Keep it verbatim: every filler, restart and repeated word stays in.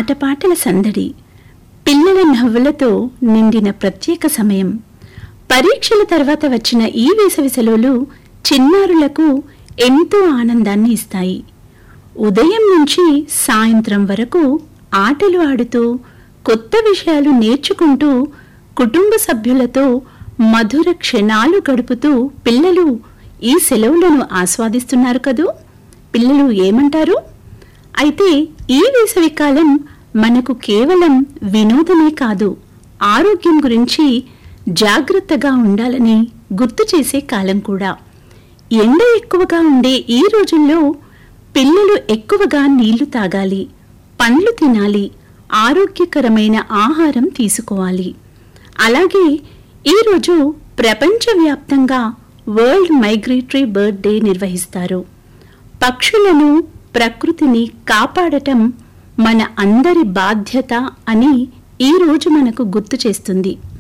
ఆటపాటల సందడి, పిల్లల నవ్వులతో నిండిన ప్రత్యేక సమయం. పరీక్షల తర్వాత వచ్చిన ఈ వేసవి సెలవులు చిన్నారులకు ఎంతో ఆనందాన్ని ఇస్తాయి. ఉదయం నుంచి సాయంత్రం వరకు ఆటలు ఆడుతూ కొత్త విషయాలు నేర్చుకుంటూ కుటుంబ సభ్యులతో మధుర క్షణాలు గడుపుతూ పిల్లలు ఈ సెలవులను ఆస్వాదిస్తున్నారు కదూ. పిల్లలు ఏమంటారు? అయితే ఈ వేసవి కాలం మనకు కేవలం వినోదమే కాదు, ఆరోగ్యం గురించి జాగ్రత్తగా ఉండాలని గుర్తు చేసే కాలం కూడా. ఎండ ఎక్కువగా ఉండే ఈ రోజుల్లో పిల్లలు ఎక్కువగా నీళ్లు తాగాలి, పండ్లు తినాలి, ఆరోగ్యకరమైన ఆహారం తీసుకోవాలి. అలాగే ఈరోజు ప్రపంచవ్యాప్తంగా వరల్డ్ మైగ్రేటరీ బర్డ్ డే నిర్వహిస్తారు. పక్షులను, ప్రకృతిని కాపాడటం మన అందరి బాధ్యత అని ఈరోజు మనకు గుర్తు చేస్తుంది.